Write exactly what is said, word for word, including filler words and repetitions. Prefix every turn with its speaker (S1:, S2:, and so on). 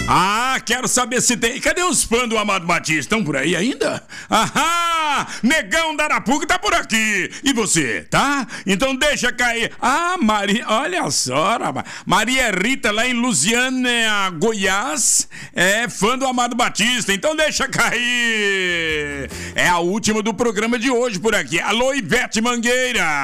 S1: Ah, quero saber se tem. Cadê os fãs do Amado Batista? Estão por aí ainda? Ahá! Negão da Arapuca tá por aqui. E você, tá? Então deixa cair. Ah, Maria, olha só, rapaz. Maria Rita lá em Lusiânia, Goiás, é fã do Amado Batista. Então deixa cair. É a última do programa de hoje por aqui. Alô, Ivete Mangueira.